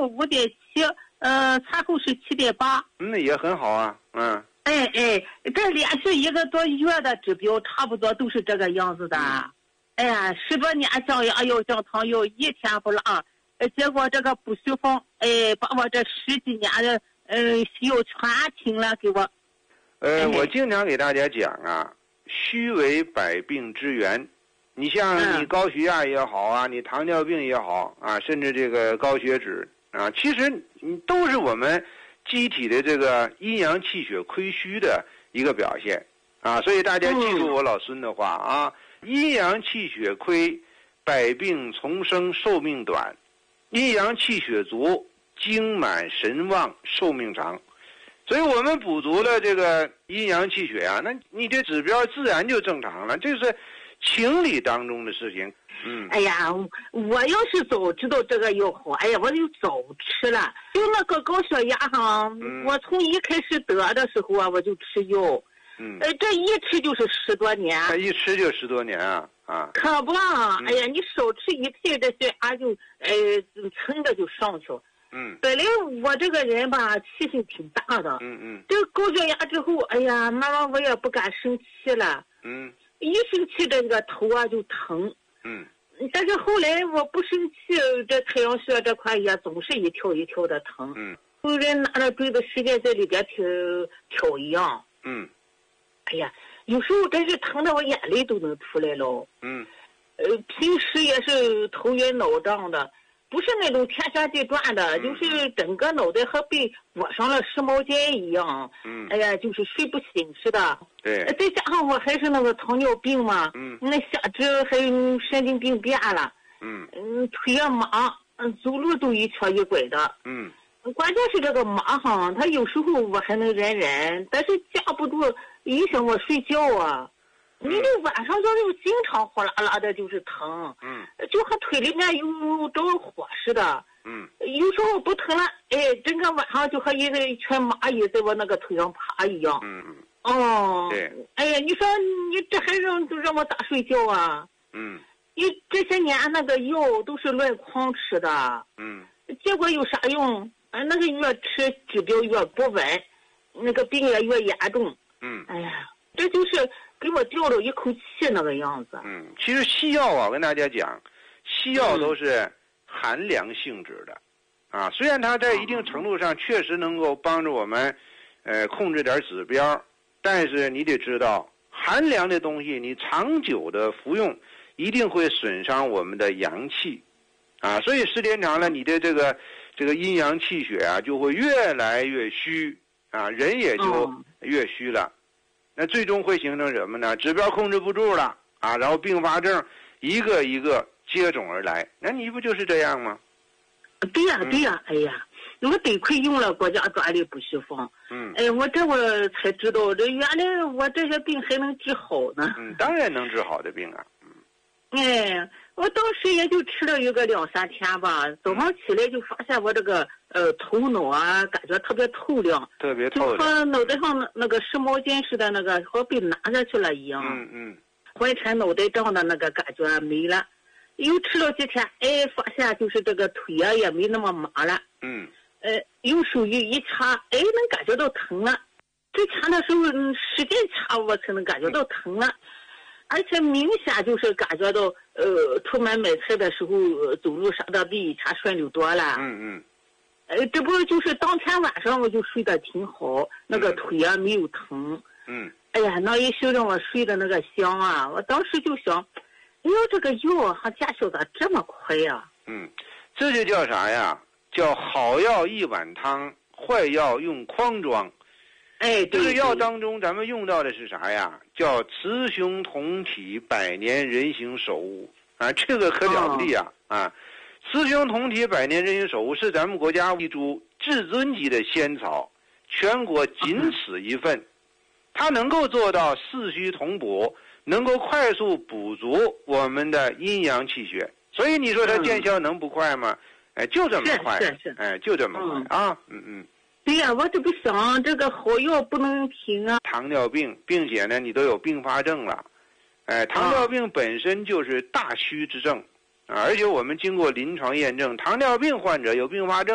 5.7，餐后是7.8。 那也很好啊， 这连续1个多月的指标差不多都是这个样子的。哎呀，10多年降压药、降糖药一天不落，结果这个不须风，把我这10几年的西药全停了，给我。 我经常给大家讲啊，虚为百病之源。你像你高血压也好啊，你糖尿病也好啊，甚至这个高血脂啊，其实都是我们机体的这个阴阳气血亏虚的一个表现啊。所以大家记住我老孙的话啊，阴阳气血亏，百病丛生，寿命短；阴阳气血足，精满神旺，寿命长。所以我们补足了这个阴阳气血啊，那你这指标自然就正常了，这是情理当中的事情。 哎呀，我要是早知道这个药好，哎呀，我就早吃了。就那个高血压哈，我从一开始得的时候啊，我就吃药。这一吃就是10多年。 他一吃就10多年啊！ 可不啊！哎呀，你少吃一片，这血压就蹭的就上去。本来我这个人吧，气性挺大的。这个高血压之后，哎呀，慢慢我也不敢生气了。一生气这个头啊就疼。但是后来我不生气，这太阳穴这块也总是一跳一跳的疼。有人拿着锥子使劲在里边挑一样。哎呀，有时候真是疼的我眼泪都能出来了。平时也是头晕脑胀的，不是那种天旋地转的，就是整个脑袋和被裹上了湿毛巾一样。哎呀，就是睡不醒似的。 对。 再加上我还是那个糖尿病嘛。那下肢还有神经病变了。腿也麻，走路都一瘸一拐的。关键是这个麻哈，他有时候我还能忍，但是架不住影响我睡觉啊。你这晚上就是经常哗啦啦的，就是疼。就和腿里面有着火似的。有时候不疼了，整个晚上就和一群蚂蚁在我那个腿上爬一样。 对。 哎呀，你说你这还让我咋睡觉啊？你这些年那个药都是乱狂吃的。结果有啥用？那个越吃指标越不稳，那个病也越严重。哎呀，这就是给我吊了一口气那个样子。 其实西药啊，我跟大家讲，西药都是寒凉性质的，虽然它在一定程度上确实能够帮助我们，控制点指标，但是你得知道，寒凉的东西你长久的服用，一定会损伤我们的阳气，所以时间长了，你的这个阴阳气血啊，就会越来越虚，人也就越虚了。那最终会形成什么呢？指标控制不住了然后并发症一个一个接踵而来。那你不就是这样吗？ 对呀，哎呀，我得亏用了国家专利不须放。我才知道，这原来我这些病还能治好呢。 当然能治好的病啊。 我当时也就吃了有个2、3天吧，早上起来就发现我这个头脑啊，感觉特别透亮， 特别透亮， 就和脑袋上那个湿毛巾似的，那个好被拿下去了一样。浑身脑袋胀的那个感觉没了。又吃了几天，发现就是这个腿啊也没那么麻了。用手一掐，能感觉到疼了。之前的时候使劲掐我才能感觉到疼了。而且明显就是感觉到，出门买菜的时候走路啥的比以前顺溜多了。这不就是当天晚上我就睡得挺好，那个腿啊没有疼。哎呀，那一宿让我睡的那个香啊！我当时就想，哎呦，这个药还见效咋这么快呀？ 这就叫啥呀？叫好药一碗汤，坏药用筐装。这个药当中咱们用到的是啥呀？叫雌雄同体，百年人形首乌这个可了不得雌雄同体，百年人形首乌是咱们国家一株至尊级的仙草，全国仅此一份。它能够做到四虚同补，能够快速补足我们的阴阳气血，所以你说它见效能不快吗？就这么快。 是就这么快对呀，我这不想这个好药不能停啊。 糖尿病，并且呢，你都有并发症了，糖尿病本身就是大虚之症，而且我们经过临床验证，糖尿病患者有并发症。